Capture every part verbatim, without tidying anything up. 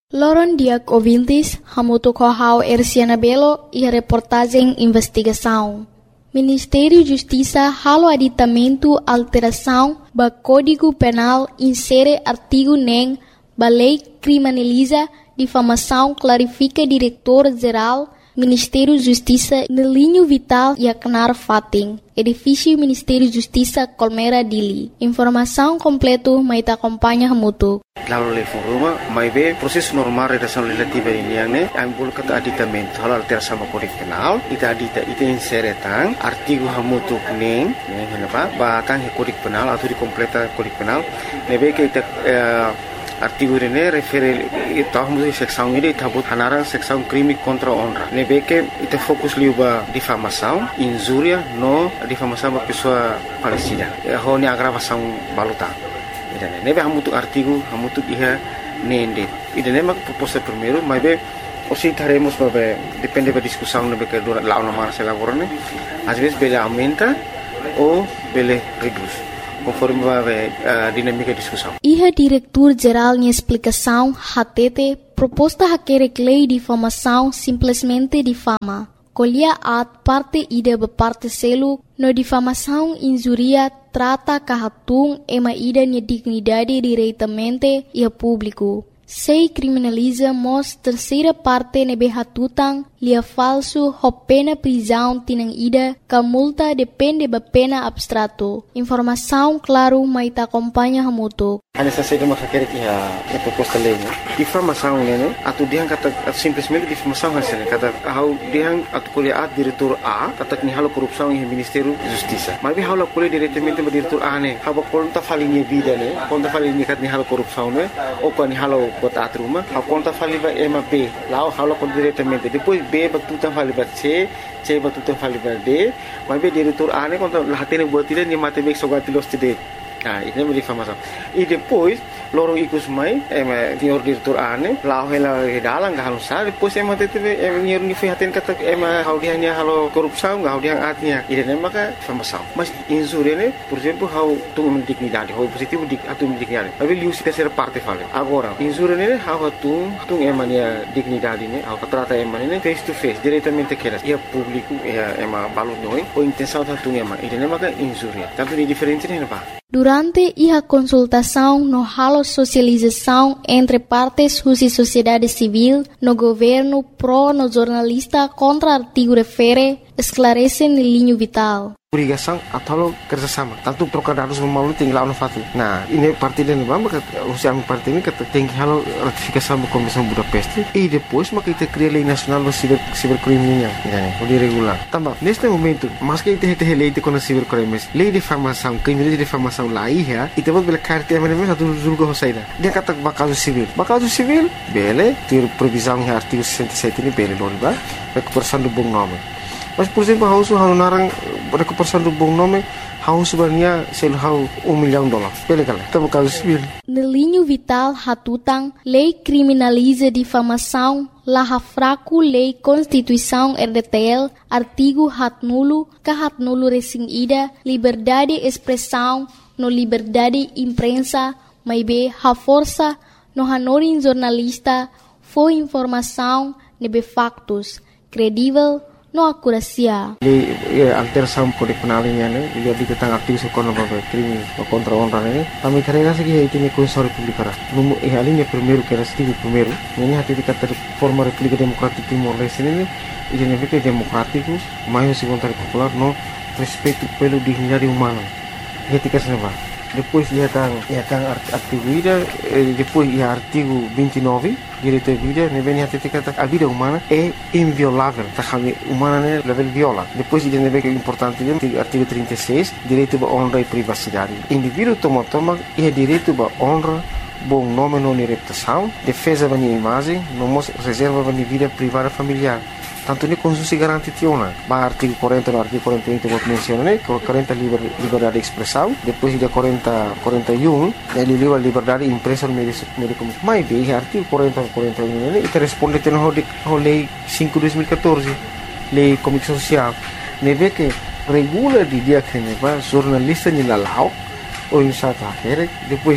Loron Diak ouvintes, hamutu kohau Erciana Belo e a reportagem investigação. Ministério Justiça halo aditamento alteração ba Código Penal insere artigo nem ba lei criminaliza difamação clarifica diretor-geral Ministério Justiça no linho vital e acnar fating. Edifício Ministério Justiça Colmera Dili. Informação completo mai ta acompanha hamutu. Lalu level rumah, mai be proses normal redação legislativa ini yang ne, ambul kata aditamento hal alteração sama Kode Penal, ita adita ita insere tang artigo hamutu neng, neng kenapa? Batang he Kode Penal atau di completa Kode Penal, nebe ke ita uh, artigo ini refere ita hamutu seksão ini ita but hanarang seksão crime contra honra. Nebe ke ita fokus liuba difamação, injuria no difamação ba pessoa falecida. Ho ni agravação balutang. Idane nebe hamutu artigo hamutu iha nende idane mak proposta primeiro mas be osi taremos babe depende da discussão nebe que dura lá uma se elaborane às vezes bele aumenta ou bele reduz conforme babe a dinâmica da discussão. Iha diretor geral em explicação hatete proposta haquere lei de difamação simplesmente difama. Colhia at parte ida be parte selu no difamação injuria trata kahatung ema ida ni dignidade diretamente e a público. Sei criminaliza mos terceira parte nebe hatutang lia falso ho pena prisão tinang ida ka multa depende ba pena abstrato. Informação claro mai ta acompanha hamutu. Ana sa saída mas aquele que a proposta lei, né? Difamação, né? Atu diang kata simplesmente difamação hasil kata how diang atu kuliah diretor A kata ni halo korupsi em Ministério Justiça. Mas bi halo kuliah diretamente ba diretor A ne. Haba konta falinha vida, né? Konta falinha kat ni halo korupsi, né? Ou kan ni halo bota atruma, ha konta faliba ema B. Lá halo kon diretamente. Depois B ba tutan faliba C, C ba tutan faliba D. Mas bi diretor A ne konta lahatene buat tidak ni mate bek sogati los tidak. Ah, ini é difamação. E depois, loro ikus mai, é senhor diretor ane, lá ela dalang gak halus sah, depois é mate teve é senhor ni fihaten kata é how dia nya halo korupsão, how dia atnya. Ini é maka difamação. Mas injuria ne, por exemplo, how tu dignidade, how positivo dik atu dignidade. Mas ele usa terceira parte fala. Agora, injuria ne, how tu tu é mania dignidade ne, how trata é mania face to face, diretamente aquelas. E a público é é uma balu noi, ou intenção tu é ma. Ini é maka injuria. Tanto ni diferente ne ba. Durante a consultação no halo socialização entre partes e sociedade civil, no governo pro no jornalista contra artigo refere, esclarece no linho vital. Obrigação atau kerjasama. Tanto trocar dados memalu tinggal no fati. Nah, ini parti dan bamba usia parti ini kata tinggi halo ratifikasi sama Komisi Budapest. E depois maka kita cria lei nasional do cyber cybercrime nya, né? O de regular. Tambah, neste momento, mas que kita tem lei de contra cybercrime, lei de difamação, crime de difamação lá ia, e temos bela carta é mesmo satu julgo hosaida. Dia kata bakal civil. Bakal civil, bele, ter previsão em artigo sessenta e sete ini bele loriba, recuperação do bom nome. Mas, por exemplo, hausu hau narang recuperação do bom nome, hau sebenarnya sel hau um milhão de dólares. Bele kala, tá bakal civil. No linho vital hatutang, lei criminaliza difamação, laha fraco lei Constituição R D T L, artigo hat nulo, ka hat nulo resing ida, liberdade expressão, no liberdade imprensa, mai be ha força, no hanorin jornalista, foi informação, nebe factos, credível, no akurasia. Lei alteração Kode Penal ini ane, dia ditentang aktif sekolah bagai krimi contra honra ini. Kami carrega segi itu ni Constituição Republicana. Numu eh alinha primeiro que era artigo primeiro. Ini hati dikata forma República Democrática Timor-Leste ini, ini negara democrático, mais segundo popular no respeito pelo dignidade humana. Ketika senapa. Depois ia tang ia tang artigo ida, depois ia artigo vinte e nove, direito à vida, ne vem hati dikata a vida humana é inviolável, tá kami humana ne level viola. Depois ia ne que importante dia artigo trinta e seis, direito à honra e privacidade. Indivíduo toma toma ia direito à honra, bom nome não reputação, defesa da minha imagem, não reserva da minha vida privada familiar. Tanto ni konstitusi garanti tiona, ba artigo quarenta no artigo quarenta e um que menciona, né? quarenta liber, liberdade de expressão, depois de quarenta, quarenta e um, ele liba liberdade de imprensa no meio de comunicação. Mas bem, artigo quarenta, quarenta e um, né? E responde a lei cinco de dois mil e catorze, lei comunicação social. Ne vê que regula de dia que ne va jornalista ni lalau, ou em sata, depois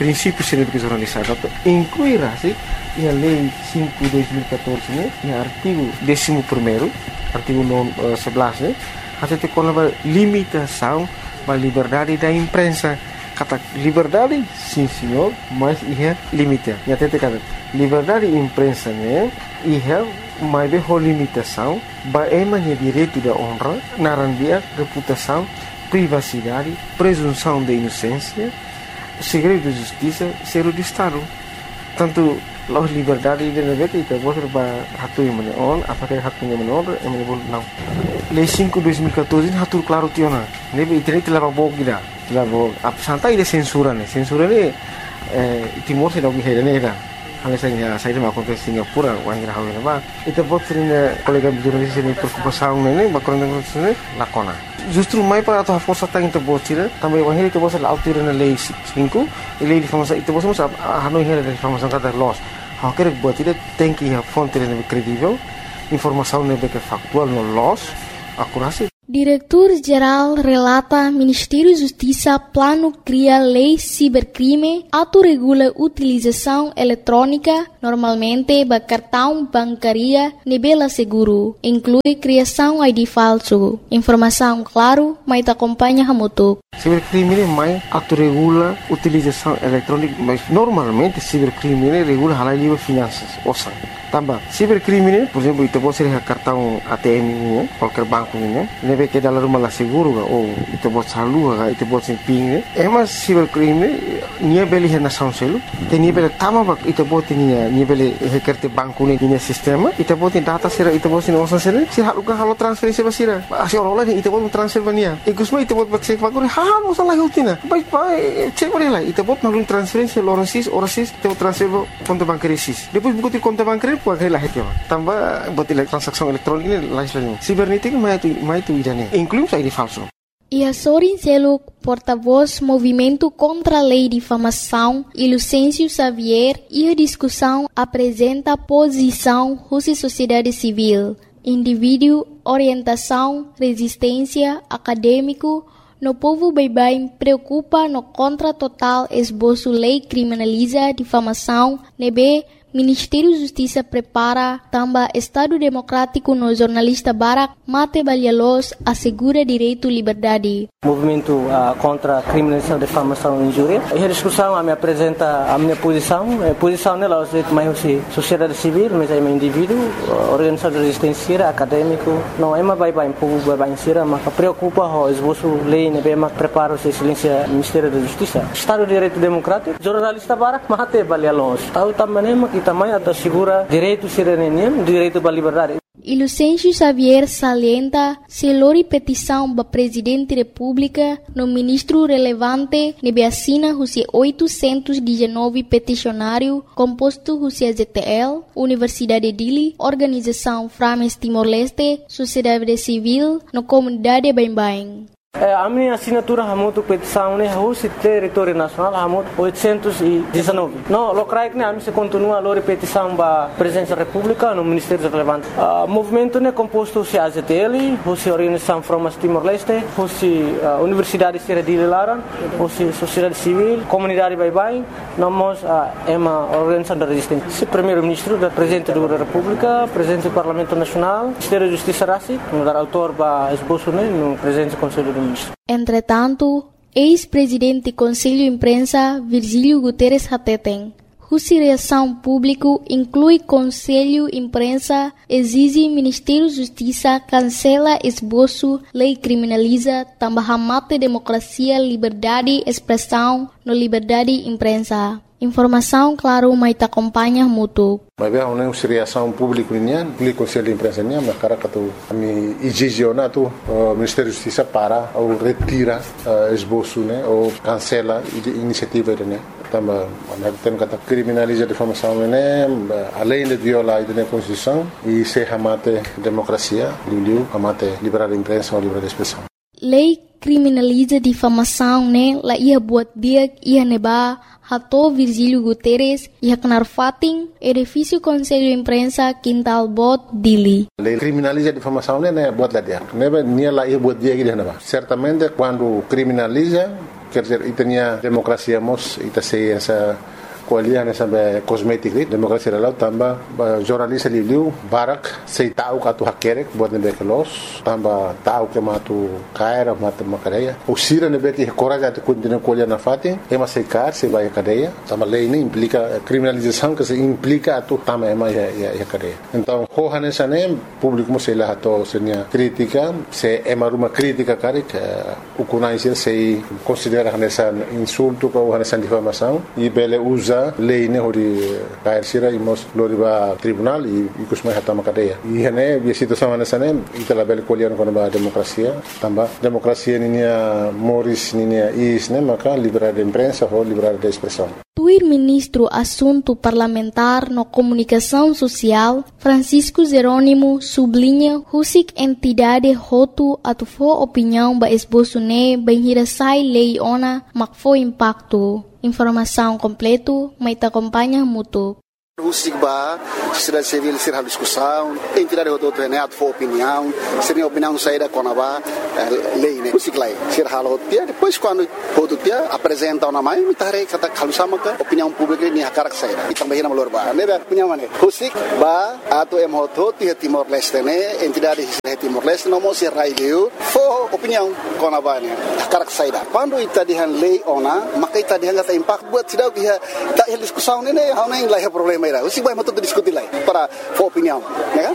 princípios de educação jornalista, incluirá-se a Lei cinco de dois mil e catorze, né, no artigo décimo primeiro, artigo sebelas, né, até ter uma limitação da liberdade da imprensa. Kata liberdade, sim senhor, mas ia limita. E até ter kata liberdade da imprensa, né, ia mais bem limitação, é manhã direito da honra, narandia, reputação, privacidade, presunção de inocência, segredo de justiça, segredo de Estado. Tanto a liberdade de negara itu boleh berhatu yang mana on, apakah hatu yang mana on, yang mana boleh não. Lei cinco de dois mil e catorze hatu claro tiona. Nebe internet telah bawa kita, telah bawa. Apa santai dia censura ni, censura ni Timor se dah berhenti ni dah. Hal saya saya dah makan ke Singapura, orang kira hal apa. Itu buat sering kolega jurnalis ini preocupasi ni, bakal dengan sini lakona. Justru mai para atau força tang itu buat sih, tambah orang itu buat selalu tiada lei cinco, lei informasi itu buat semua Hanoi hera informasi kata loss. Hal kira buat tidak tem que a fonte lebih kredibel, informação lebih factual no loss, akurasi. Diretor-Geral relata Ministério Justiça plano cria lei cibercrime, autorregula utilização eletrônica, normalmente ba cartão bancaria, nebela seguro, inclui criação I D falso. Informação claro, mas acompanha hamutuk. Cibercrime mais autorregula utilização eletrônica, mas normalmente cibercrime regula halal livre finanças, ouça. Tambah, cibercrime, por exemplo, itu boleh ser cartão A T M ini, qualquer banco ini, nebe ke dalam rumah lah seguro ga, oh, itu boleh saldo ga, itu boleh ping ni. Emas cibercrime, nia beli hena sound selu, tenia beli tama bak, itu boleh nia, nia beli hekerte banco ni, nia sistema, itu boleh data sira, itu boleh osan sira, si hal uga halo transferensi basira, asi orang lain itu boleh transfer bania. Ikusma itu boleh cek bakuri, hal osan lagi utina, baik baik, cek boleh lah, itu boleh nalung transferensi orang sis, orang sis, itu transfer konto bancaria sis. Depois buku konto bancaria pun agak lahir tambah buat transaksi elektronik ini lain cibernética mais tu mais tu idane inclui I D falso. E Sorin Seluk, porta-voz Movimento contra a Lei de Difamação, e Lucêncio Xavier, e a discussão apresenta posição Rússia Sociedade Civil, indivíduo, orientação, resistência, acadêmico, no povo bem preocupa no contra total esboço lei criminaliza difamação, nebe Ministério Justiça prepara também Estado Democrático no jornalista Barak Mate Balhalos assegura direito e liberdade. Movimento uh, contra a criminalização, difamação e injúria. E a discussão a me apresenta a minha posição. A posição nela é mais sociedade civil, mas é um indivíduo, organização de resistência, acadêmico. Não é uma vai vai povo vai vai ser, mas preocupa o esboço lei, né, bem mas prepara o excelência Ministério da Justiça. Estado de Direito Democrático, jornalista Barak Mate Balhalos. Tahu também que também assegura direito cidadania, direito à liberdade. E Lucêncio Xavier salienta se lori petição para Presidente da República no ministro relevante nebe assina os oitocentos e dezenove peticionário composto os Z T L, Universidade de Dili, Organização Frames Timor-Leste, Sociedade Civil, no comunidade Bain-Bain. A minha assinatura é muito petição, né? O território nacional é muito oitocentos e dezenove. Não, o creio que a minha continua a petição para a Presidência da República no Ministério Relevante. O movimento é composto de A Z T L, a Organização Frames Timor-Leste, a Universidade de Dili Laran, a Sociedade Civil, Comunidade Bain-Bain, nós é uma organização de resistência. O Primeiro-Ministro, o Presidente da República, o Presidente do Parlamento Nacional, o Ministério da Justiça Rassi, o autor para esboço no Presidente do Conselho do Entretanto, ex-presidente do Conselho Imprensa, Virgílio Guterres Hateten, cuja reação pública inclui Conselho Imprensa, exige Ministério da Justiça cancela esboço, lei criminaliza, também mata democracia, liberdade, expressão, no liberdade imprensa. Informação, claro, mas te acompanha muito. Mas bem, uma reação pública nian, pelo Conselho de Imprensa nian, mas cara que tu me exige tu o Ministério da Justiça para ou retira esboço, né, ou cancela a iniciativa né. Também, nós temos que criminalizar a difamação, né, além de violar a Constituição e se amate democracia, liu, amate liberdade de imprensa ou liberdade de expressão. lei criminaliza difamação, né? La ia buat biak ia neba hato Virgílio Guterres ia kenar fating edifício Conselho de Imprensa Quintal Bot Dili. Lei criminaliza difamação, né? Buat lá dia. Neba nia la ia buat biak dia neba. Certamente quando criminaliza, quer dizer, e tinha democracia mos, e tá sei essa kualian essa cosmética, democracia lá tamba jornalista liu barak sei tahu katu hakerek buat nebe kelos tamba tahu que matu caira mata macadeia o sira nebe que coragem de continuar kualian na fatin ema sei car se vai a cadeia tamba lei nem implica criminalização que se implica atu tamba ema ya ya cadeia então hohan essa nem público sei lá to senia crítica se ema uma crítica carik o conhecer sei considera essa insulto ou essa difamação e bele usa lei ne hori kair sira imos loriba tribunal e kusmai hatama cadeia e hene bi situação nessa nem itala bel kolian kono ba democracia tamba democracia ninia moris ninia is ne maka liberdade de imprensa ou liberdade de expressão. Tuir ministro assunto parlamentar no comunicação social Francisco Jerônimo sublinha husik entidade hotu atufo opinião ba esboço ne banhira sai lei ona makfo impacto. Informação completo, mas te acompanha muito. O SIGBA, sociedade civil, ser a discussão, entidade do outro reneado for opinião, seria opinião saída com a lei, né? O SIGLA, ser a rotia, depois quando o outro dia apresenta uma mãe, me tarei que está calusama que opinião pública nem a cara que saída. E também na Malorba, né? Opinião né? O SIGBA, ato é muito de Timor-Leste, né? Entidade de Timor-Leste não mostra raio, for opinião com a mãe, a cara que saída. Quando está de lei ona, maka está de hanga impacto buat tidak dia tak discussão, né? Não nem lá é problema. O SIGBA é muito discutir lá para for opinião, né?